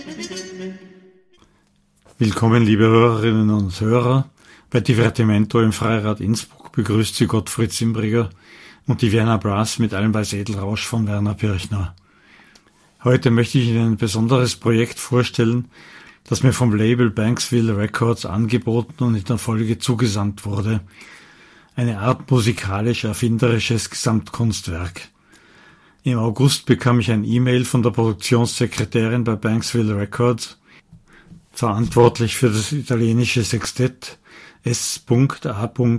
Willkommen, liebe Hörerinnen und Hörer. Bei Divertimento im Freirad Innsbruck begrüßt Sie Gottfried Zimbriger und die Vienna Brass mit Allenweis Edelrausch von Werner Pirchner. Heute möchte ich Ihnen ein besonderes Projekt vorstellen, das mir vom Label Banksville Records angeboten und in der Folge zugesandt wurde. Eine Art musikalisch-erfinderisches Gesamtkunstwerk. Im August bekam ich ein E-Mail von der Produktionssekretärin bei Banksville Records, verantwortlich für das italienische Sextett S.A.D.O.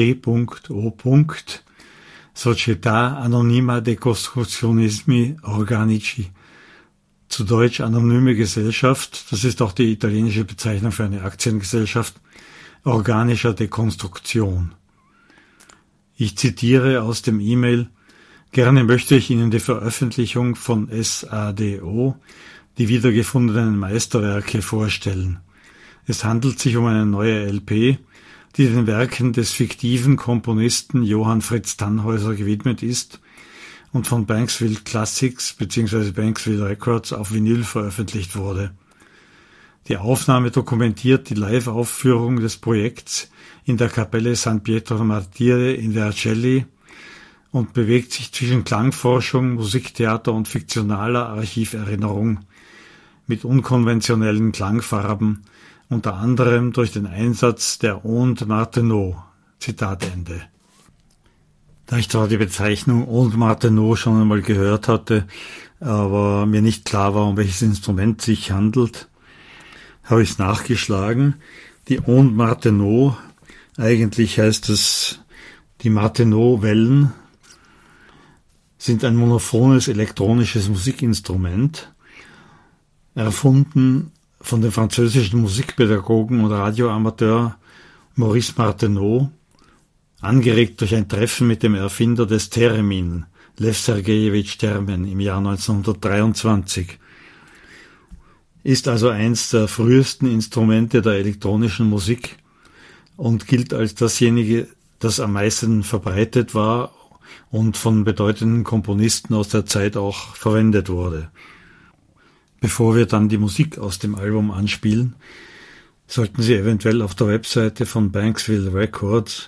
Società Anonima de Costruzionismi Organici, zu Deutsch Anonyme Gesellschaft, das ist auch die italienische Bezeichnung für eine Aktiengesellschaft, organischer Dekonstruktion. Ich zitiere aus dem E-Mail: Gerne möchte ich Ihnen die Veröffentlichung von SADO, die wiedergefundenen Meisterwerke, vorstellen. Es handelt sich um eine neue LP, die den Werken des fiktiven Komponisten Johann Fritz Tannhäuser gewidmet ist und von Banksville Classics bzw. Banksville Records auf Vinyl veröffentlicht wurde. Die Aufnahme dokumentiert die Live-Aufführung des Projekts in der Kapelle San Pietro Martire in Vercelli und bewegt sich zwischen Klangforschung, Musiktheater und fiktionaler Archiverinnerung mit unkonventionellen Klangfarben, unter anderem durch den Einsatz der Ondes Martenot. Zitat Ende. Da ich zwar die Bezeichnung Ondes Martenot schon einmal gehört hatte, aber mir nicht klar war, um welches Instrument es sich handelt, habe ich es nachgeschlagen. Die Ondes Martenot, eigentlich heißt es die Martenot-Wellen, sind ein monophones elektronisches Musikinstrument, erfunden von dem französischen Musikpädagogen und Radioamateur Maurice Martenot, angeregt durch ein Treffen mit dem Erfinder des Theremin, Lev Sergejewitsch Termen, im Jahr 1923. Ist also eins der frühesten Instrumente der elektronischen Musik und gilt als dasjenige, das am meisten verbreitet war und von bedeutenden Komponisten aus der Zeit auch verwendet wurde. Bevor wir dann die Musik aus dem Album anspielen, sollten Sie eventuell auf der Webseite von Banksville Records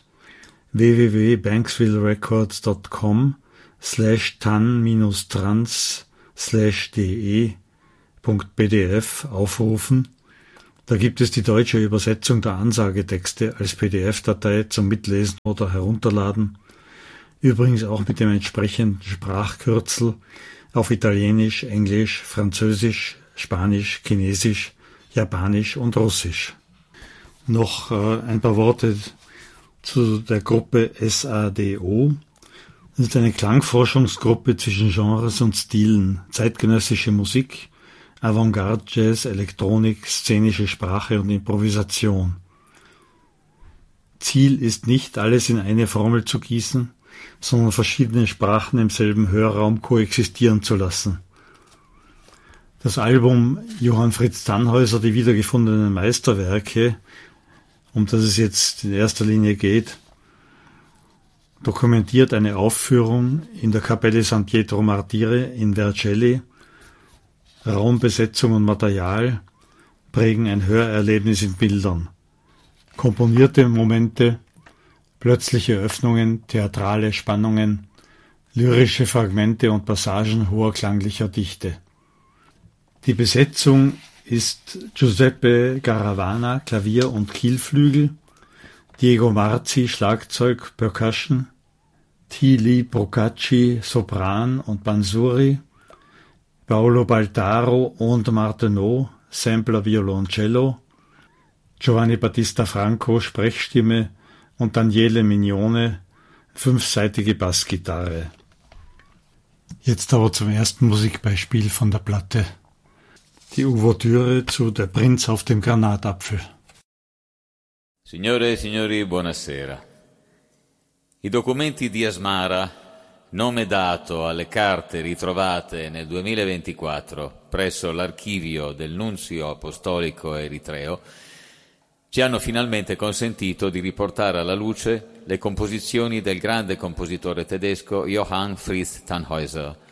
www.banksvillerecords.com/tan-trans/de.pdf aufrufen. Da gibt es die deutsche Übersetzung der Ansagetexte als PDF-Datei zum Mitlesen oder Herunterladen. Übrigens auch mit dem entsprechenden Sprachkürzel auf Italienisch, Englisch, Französisch, Spanisch, Chinesisch, Japanisch und Russisch. Noch ein paar Worte zu der Gruppe SADO. Das ist eine Klangforschungsgruppe zwischen Genres und Stilen, zeitgenössische Musik, Avantgarde, Jazz, Elektronik, szenische Sprache und Improvisation. Ziel ist nicht, alles in eine Formel zu gießen, sondern verschiedene Sprachen im selben Hörraum koexistieren zu lassen. Das Album Johann Fritz Tannhäuser, die wiedergefundenen Meisterwerke, um das es jetzt in erster Linie geht, dokumentiert eine Aufführung in der Kapelle San Pietro Martire in Vercelli. Raumbesetzung und Material prägen ein Hörerlebnis in Bildern. Komponierte Momente, plötzliche Öffnungen, theatrale Spannungen, lyrische Fragmente und Passagen hoher klanglicher Dichte. Die Besetzung ist Giuseppe Garavana, Klavier und Kielflügel, Diego Marzi, Schlagzeug, Percussion, Tili Procacci, Sopran und Bansuri, Paolo Baltaro, Ondes Martenot, Sampler Violoncello, Giovanni Battista Franco, Sprechstimme und Daniele Mignone, 5-seitige Bassgitarre. Jetzt aber zum ersten Musikbeispiel von der Platte. Die Ouvertüre zu Der Prinz auf dem Granatapfel. Signore e signori, buonasera. I documenti di Asmara, nome dato alle carte ritrovate nel 2024 presso l'archivio del Nunzio Apostolico Eritreo, ci hanno finalmente consentito di riportare alla luce le composizioni del grande compositore tedesco Johann Fritz Tannhäuser,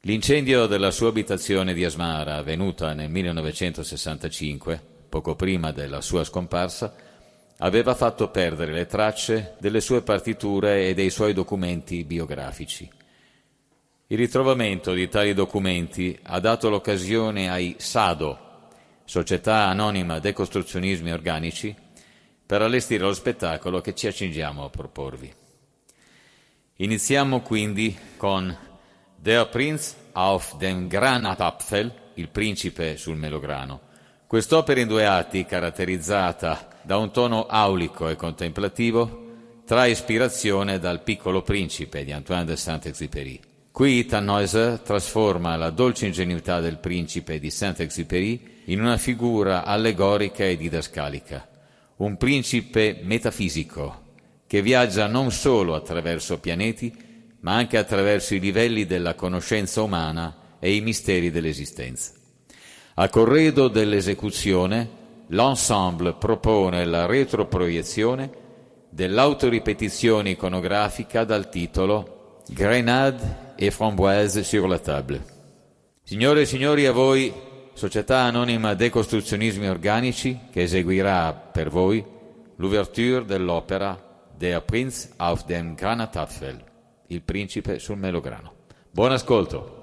L'incendio della sua abitazione di Asmara, avvenuta nel 1965, poco prima della sua scomparsa, aveva fatto perdere le tracce delle sue partiture e dei suoi documenti biografici. Il ritrovamento di tali documenti ha dato l'occasione ai SADO, Società Anonima Decostruzionismi Organici, per allestire lo spettacolo che ci accingiamo a proporvi. Iniziamo quindi con Der Prinz auf dem Granatapfel, il principe sul melograno. Quest'opera in 2 atti, caratterizzata da un tono aulico e contemplativo, trae ispirazione dal Piccolo Principe di Antoine de Saint-Exupéry. Qui Tannhäuser trasforma la dolce ingenuità del principe di Saint-Exupéry in una figura allegorica e didascalica, un principe metafisico che viaggia non solo attraverso pianeti, ma anche attraverso i livelli della conoscenza umana e i misteri dell'esistenza. A corredo dell'esecuzione, l'ensemble propone la retroproiezione dell'autoripetizione iconografica dal titolo Grenade et framboise sur la table. Signore e signori, a voi Società Anonima Decostruzionismi Organici, che eseguirà per voi l'ouverture dell'opera Der Prinz auf dem Granatapfel, il principe sul melograno. Buon ascolto!